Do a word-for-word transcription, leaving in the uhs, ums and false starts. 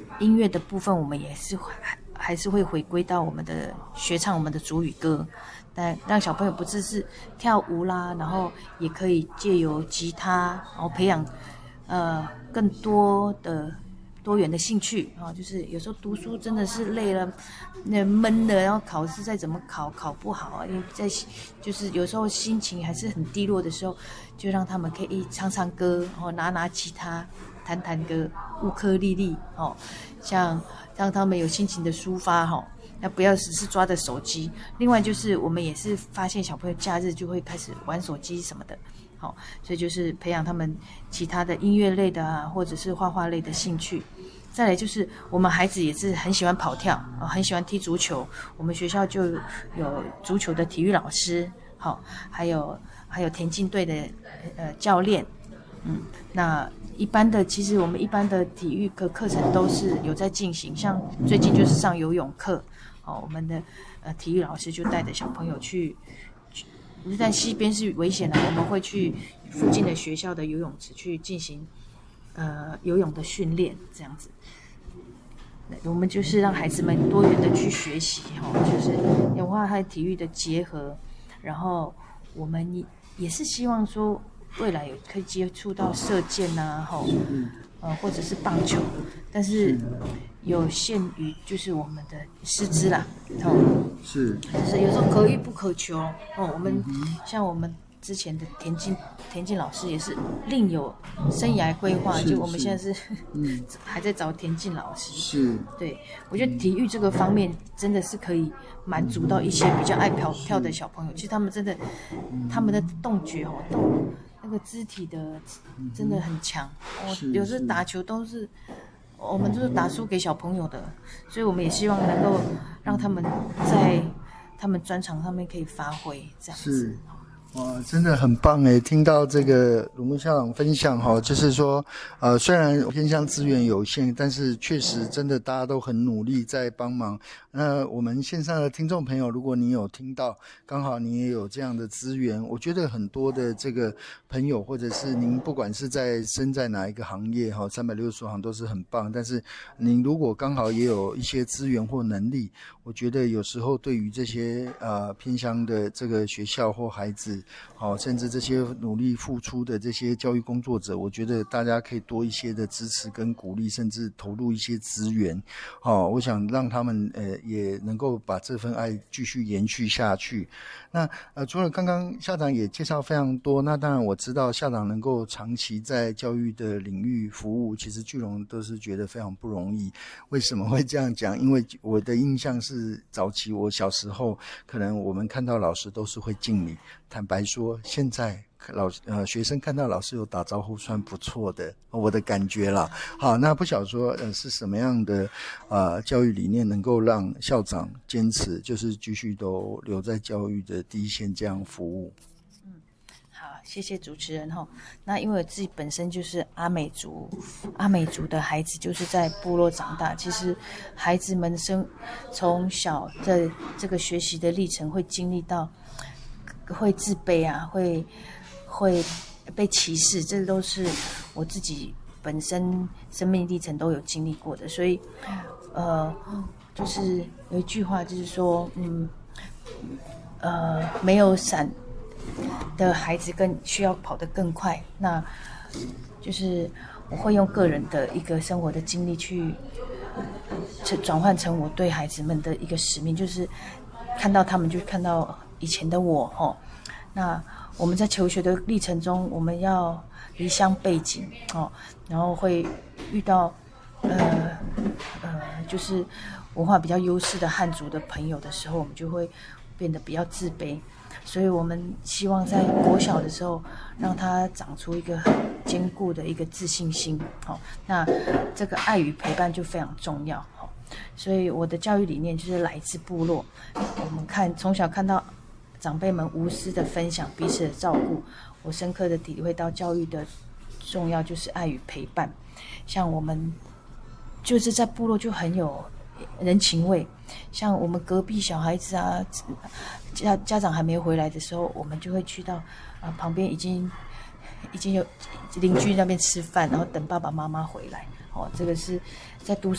音乐的部分，我们也是还还是会回归到我们的学唱我们的族语歌，但让小朋友不只是跳舞啦，然后也可以借由吉他，然后培养呃更多的多元的兴趣啊、哦。就是有时候读书真的是累了，那闷的，然后考试再怎么考考不好啊，因为在就是有时候心情还是很低落的时候，就让他们可以唱唱歌，然后拿拿吉他。弹弹歌、乌克丽丽，哦，像让他们有心情的抒发，哈、哦，那不要只是抓着手机。另外就是我们也是发现小朋友假日就会开始玩手机什么的，好、哦，所以就是培养他们其他的音乐类的啊，或者是画画类的兴趣。再来就是我们孩子也是很喜欢跑跳，哦、很喜欢踢足球。我们学校就有足球的体育老师，好、哦，还有还有田径队的呃教练，嗯，那。一般的，其实我们一般的体育课课程都是有在进行，像最近就是上游泳课，哦，我们的呃体育老师就带着小朋友去，去在溪边是危险的，我们会去附近的学校的游泳池去进行呃游泳的训练，这样子。我们就是让孩子们多元的去学习，哈、哦，就是文化和体育的结合，然后我们也是希望说。未来有可以接触到射箭啊，吼，呃，或者是棒球，但是有限于就是我们的师资啦，哦， 是， 就是有时候可遇不可求哦。我们、嗯、像我们之前的田径田径老师也是另有生涯规划，就我们现在是、嗯、还在找田径老师。 是， 对，我觉得体育这个方面真的是可以满足到一些比较爱跑跳的小朋友，其实他们真的他们的动觉哦动。那个肢体的真的很强，我、哦、有时候打球都是我们就是打输给小朋友的，所以我们也希望能够让他们在他们专长上面可以发挥，这样子。 哇，真的很棒诶！听到这个鲁木校长分享哈，就是说，呃，虽然偏乡资源有限，但是确实真的大家都很努力在帮忙。那我们线上的听众朋友，如果你有听到，刚好你也有这样的资源，我觉得很多的这个朋友，或者是您不管是在身在哪一个行业哈，三百六十行都是很棒。但是您如果刚好也有一些资源或能力，我觉得有时候对于这些呃偏乡的这个学校或孩子，好、哦，甚至这些努力付出的这些教育工作者，我觉得大家可以多一些的支持跟鼓励，甚至投入一些资源。好、哦，我想让他们呃也能够把这份爱继续延续下去。那呃除了刚刚校长也介绍非常多，那当然我知道校长能够长期在教育的领域服务，其实巨龙都是觉得非常不容易。为什么会这样讲？因为我的印象是早期我小时候，可能我们看到老师都是会敬礼。坦白说，现在老呃学生看到老师有打招呼算不错的，我的感觉啦。好，那不晓得说呃是什么样的呃教育理念能够让校长坚持，就是继续都留在教育的第一线这样服务。 嗯，好，谢谢主持人哈。那因为我自己本身就是阿美族，阿美族的孩子就是在部落长大，其实孩子们生从小的这个学习的历程会经历到。会自卑啊，会会被歧视，这都是我自己本身生命历程都有经历过的，所以呃，就是有一句话就是说，嗯，呃，没有伞的孩子更需要跑得更快，那就是我会用个人的一个生活的经历去转换成我对孩子们的一个使命，就是看到他们就看到以前的我齁。那我们在求学的历程中，我们要离乡背井齁，然后会遇到呃呃就是文化比较优势的汉族的朋友的时候，我们就会变得比较自卑。所以我们希望在国小的时候让他长出一个很坚固的一个自信心，好，那这个爱与陪伴就非常重要，好，所以我的教育理念就是来自部落。我们看从小看到长辈们无私的分享，彼此的照顾，我深刻的体会到教育的重要就是爱与陪伴。像我们就是在部落就很有人情味，像我们隔壁小孩子啊，家家长还没回来的时候，我们就会去到啊旁边已经已经有邻居那边吃饭，然后等爸爸妈妈回来。哦，这个是在都